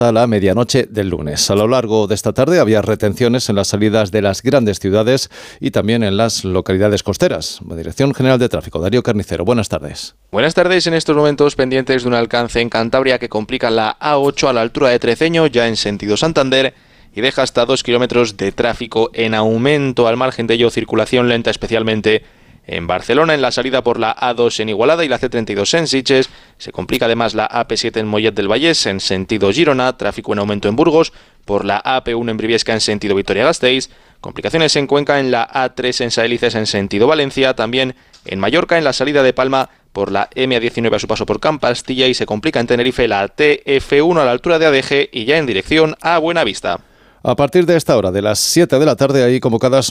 a la medianoche del lunes. A lo largo de esta tarde había retenciones en las salidas de las grandes ciudades y también en las localidades costeras. Dirección General de Tráfico, Darío Carnicero, buenas tardes. Buenas tardes, en estos momentos pendientes de un alcance en Cantabria que complica la A8 a la altura de Treceño, ya en sentido Santander, y deja hasta 2 kilómetros de tráfico en aumento. Al margen de ello, circulación lenta especialmente en Barcelona, en la salida por la A2 en Igualada y la C32 en Sitges. Se complica además la AP7 en Mollet del Vallès en sentido Girona, tráfico en aumento en Burgos, por la AP1 en Briviesca en sentido Vitoria-Gasteiz, complicaciones en Cuenca en la A3 en Saelices en sentido Valencia, también en Mallorca en la salida de Palma por la MA19 a su paso por Campastilla, y se complica en Tenerife la TF1 a la altura de Adeje y ya en dirección a Buenavista. A partir de esta hora, de las 7 de la tarde, hay convocadas